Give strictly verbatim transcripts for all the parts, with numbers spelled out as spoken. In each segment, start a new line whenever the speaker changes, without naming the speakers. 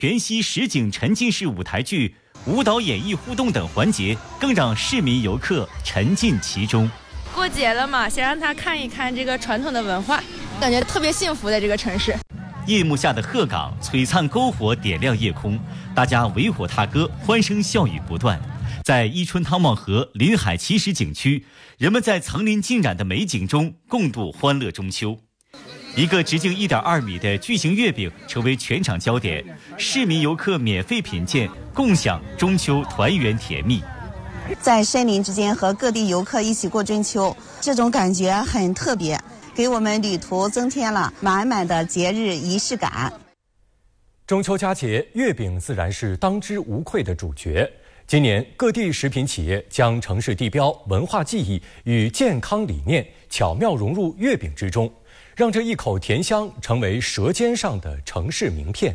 全息实景沉浸式舞台剧、舞蹈演绎互动等环节，更让市民游客沉浸其中。
过节了嘛，想让他看一看这个传统的文化，感觉特别幸福的这个城市。
夜幕下的鹤岗，璀璨篝火点亮夜空，大家围火踏歌，欢声笑语不断。在伊春汤帽河临海奇石景区，人们在层林尽染的美景中共度欢乐中秋。一个直径 一点二米的巨型月饼成为全场焦点，市民游客免费品鉴，共享中秋团圆甜蜜。
在森林之间和各地游客一起过中秋，这种感觉很特别，给我们旅途增添了满满的节日仪式感。
中秋佳节，月饼自然是当之无愧的主角。今年，各地食品企业将城市地标、文化记忆与健康理念巧妙融入月饼之中，让这一口甜香成为舌尖上的城市名片。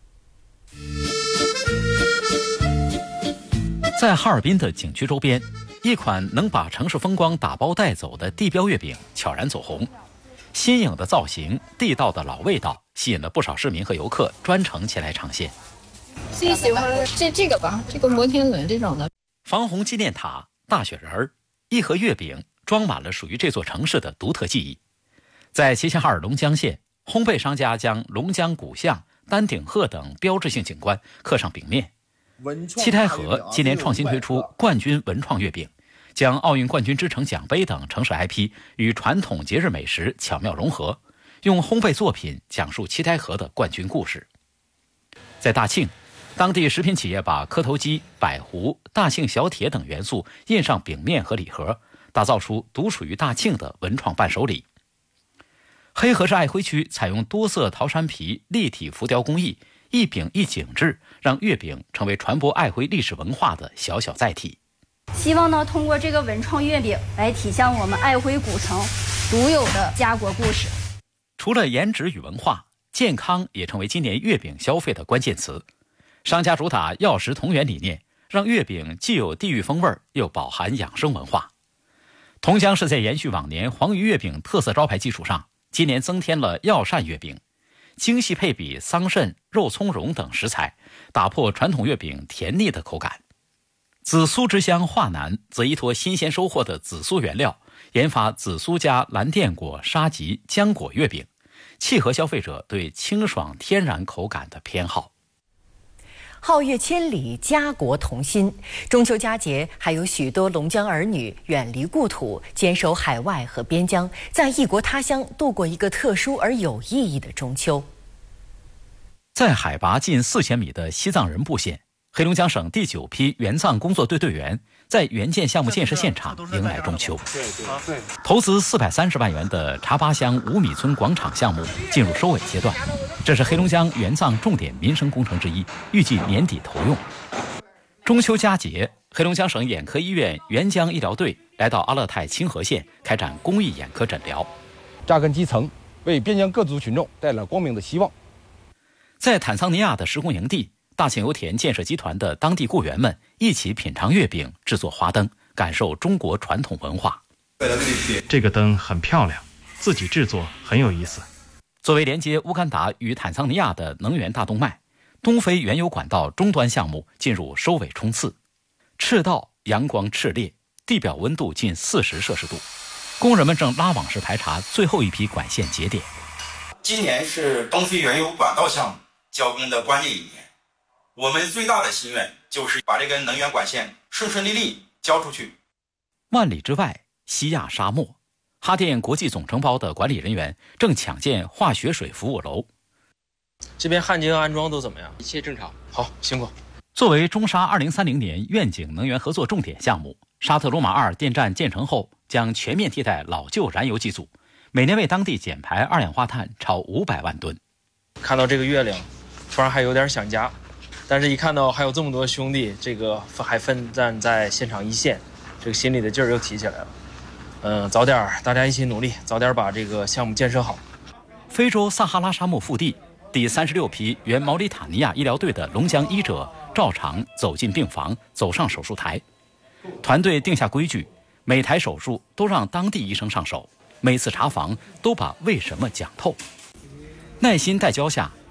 在哈尔滨的景区周边，一款能把城市风光打包带走的地标月饼悄然走红。新颖的造型、地道的老味道，吸引了不少市民和游客专程前来尝鲜。
最喜欢这这个吧，这个摩天轮这种的。
防洪纪念塔、大雪人儿，一盒月饼装满了属于这座城市的独特记忆。在齐齐哈尔龙江县，烘焙商家将龙江古巷、丹顶鹤等标志性景观刻上饼面。七台河今年创新推出冠军文创月饼，将奥运冠军之城奖杯等城市 I P 与传统节日美食巧妙融合，用烘焙作品讲述七台河的冠军故事。在大庆，当地食品企业把磕头机、百壶、大庆小铁等元素印上饼面和礼盒，打造出独属于大庆的文创伴手礼。黑河市爱辉区采用多色陶山皮立体浮雕工艺，一饼一景致，让月饼成为传播爱辉历史文化的小小载体。
希望呢，通过这个文创月饼来体现我们爱辉古城独有的家国故事。
除了颜值与文化，健康也成为今年月饼消费的关键词。商家主打药食同源理念，让月饼既有地域风味，又饱含养生文化。同江是在延续往年黄鱼月饼特色招牌基础上，今年增添了药膳月饼，精细配比桑葚、肉苁蓉等食材，打破传统月饼甜腻的口感。紫苏之乡华南则依托新鲜收获的紫苏原料，研发紫苏加蓝靛果、沙棘、浆果月饼，契合消费者对清爽天然口感的偏好。
皓月千里，家国同心。中秋佳节，还有许多龙江儿女远离故土，坚守海外和边疆，在异国他乡度过一个特殊而有意义的中秋。
在海拔近四千米的西藏人部县，黑龙江省第九批援藏工作队队员在援建项目建设现场迎来中秋。投资四百三十万元的茶巴乡五米村广场项目进入收尾阶段，这是黑龙江援藏重点民生工程之一，预计年底投用。中秋佳节，黑龙江省眼科医院援疆医疗队来到阿勒泰清河县开展公益眼科诊疗，
扎根基层，为边疆各族群众带来光明的希望。
在坦桑尼亚的施工营地，大庆油田建设集团的当地雇员们一起品尝月饼，制作花灯，感受中国传统文化。
这个灯很漂亮，自己制作很有意思。
作为连接乌干达与坦桑尼亚的能源大动脉，东非原油管道终端项目进入收尾冲刺。赤道阳光炽烈，地表温度近四十摄氏度，工人们正拉网式排查最后一批管线节点。
今年是东非原油管道项目交工的关键一年，我们最大的心愿就是把这根能源管线顺顺利利交出去。
万里之外，西亚沙漠，哈电国际总承包的管理人员正抢建化学水服务楼。
这边焊接和安装都怎么样？一切正常。好，辛苦。
作为中沙二零三零年愿景能源合作重点项目，沙特罗马二电站建成后将全面替代老旧燃油机组，每年为当地减排二氧化碳超五百万吨。
看到这个月亮，突然还有点想家，但是一看到还有这么多兄弟，这个还奋战在现场一线，这个心里的劲儿又提起来了。嗯，早点大家一起努力，早点把这个项目建设好。
非洲撒哈拉沙漠腹地，第三十六批原毛里塔尼亚医疗队的龙江医者照常走进病房，走上手术台。团队定下规矩，每台手术都让当地医生上手，每次查房都把为什么讲透。耐心带教下，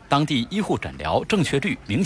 当地医护诊疗正确率明显